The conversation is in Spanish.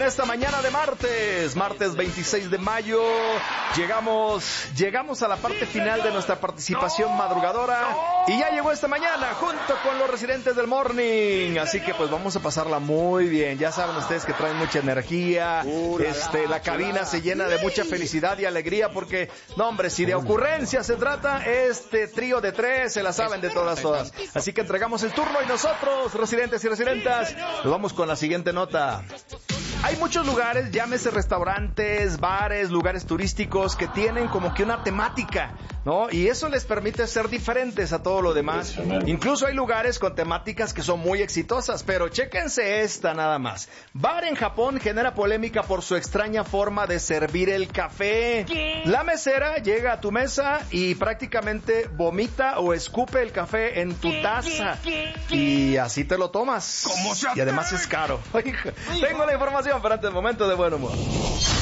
en esta mañana de martes 26 de mayo, llegamos a la parte final de nuestra participación madrugadora y ya llegó esta mañana junto con los residentes del Morning, así que pues vamos a pasarla muy bien. Ya saben ustedes que traen mucha energía, la cabina se llena de mucha felicidad y alegría porque, no hombre, si de ocurrencia se trata, este trío de tres se la saben de todas. Así que entregamos el turno y nosotros, residentes y residentas, nos vamos con la siguiente nota. Hay muchos lugares, llámese restaurantes, bares, lugares turísticos que tienen como que una temática, ¿no? Y eso les permite ser diferentes a todo lo demás. Incluso hay lugares con temáticas que son muy exitosas, pero chéquense esta nada más. Bar en Japón genera polémica por su extraña forma de servir el café. ¿Qué? La mesera llega a tu mesa y prácticamente vomita o escupe el café en tu taza. Y así te lo tomas. Y además es caro. Tengo la información para antes del momento de buen humor.